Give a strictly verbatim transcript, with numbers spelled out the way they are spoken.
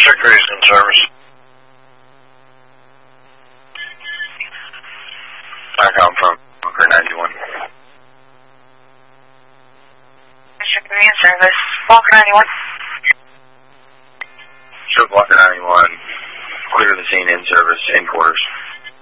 District Cruise in service. Back out from Walker ninety-one. District Cruise in service. Walker ninety-one. Stroke Walker ninety-one. Clear the scene in service, in quarters.